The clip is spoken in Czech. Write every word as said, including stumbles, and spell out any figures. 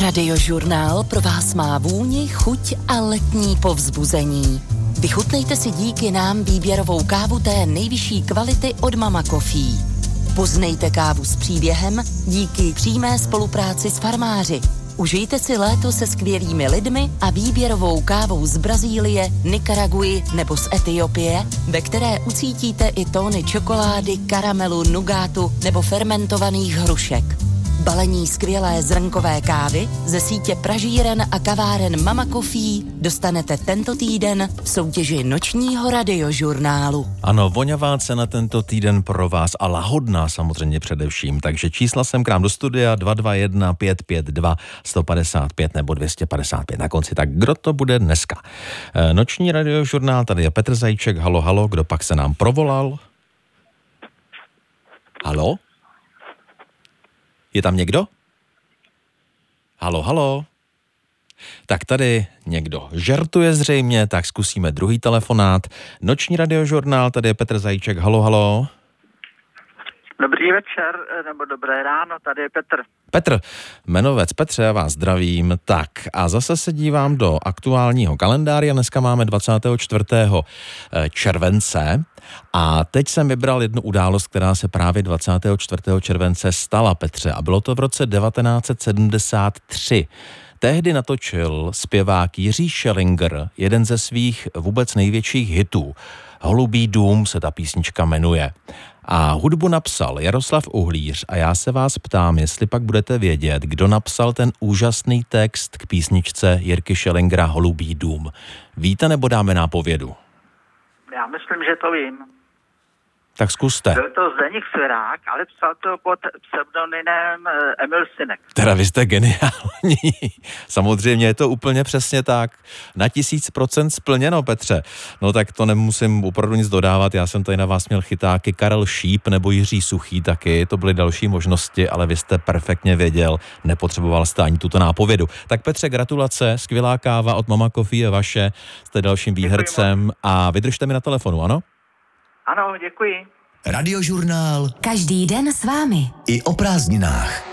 Radiožurnál pro vás má vůni, chuť a letní povzbuzení. Vychutnejte si díky nám výběrovou kávu té nejvyšší kvality od Mama Coffee. Poznejte kávu s příběhem díky přímé spolupráci s farmáři. Užijte si léto se skvělými lidmi a výběrovou kávou z Brazílie, Nikaraguji nebo z Etiopie, ve které ucítíte i tóny čokolády, karamelu, nugátu nebo fermentovaných hrušek. Balení skvělé zrnkové kávy ze sítě pražíren a kaváren Mama Coffee dostanete tento týden v soutěži nočního radiožurnálu. Ano, voňavá cena tento týden pro vás a lahodná samozřejmě především. Takže čísla sem k nám do studia dva dva jedna pět pět dva sto padesát pět nebo dvě stě padesát pět na konci. Tak kdo to bude dneska? Noční radiožurnál, tady je Petr Zajíček. Halo, halo, kdo pak se nám provolal? Halo? Je tam někdo? Halo, halo. Tak tady někdo žertuje zřejmě, tak zkusíme druhý telefonát. Noční radiožurnál, tady je Petr Zajíček. Halo, halo. Dobrý večer, nebo dobré ráno, tady je Petr. Petr, jmenovec Petře, já vás zdravím. Tak a zase se dívám do aktuálního kalendáře. Dneska máme dvacátého čtvrtého července a teď jsem vybral jednu událost, která se právě dvacátého čtvrtého července stala, Petře, a bylo to v roce devatenáct set sedmdesát tři. Tehdy natočil zpěvák Jiří Schellinger jeden ze svých vůbec největších hitů. Holubý dům se ta písnička jmenuje. A hudbu napsal Jaroslav Uhlíř a já se vás ptám, jestli pak budete vědět, kdo napsal ten úžasný text k písničce Jirky Schellingera Holubý dům. Víte, nebo dáme nápovědu? Já myslím, že to vím. Tak zkuste. Byl to Zdeněk Svirák, ale psal to pod pseudonymem Emil Synek. Teda vy jste geniální. Samozřejmě je to úplně přesně tak. Na tisíc procent splněno, Petře. No tak to nemusím opravdu nic dodávat. Já jsem tady na vás měl chytáky Karel Šíp nebo Jiří Suchý taky. To byly další možnosti, ale vy jste perfektně věděl. Nepotřeboval jste ani tuto nápovědu. Tak Petře, gratulace. Skvělá káva od Mama Coffee je vaše. Jste dalším výhercem a vydržte mi na telefonu, ano? Ano, děkuji. Radiožurnál. Každý den s vámi. I o prázdninách.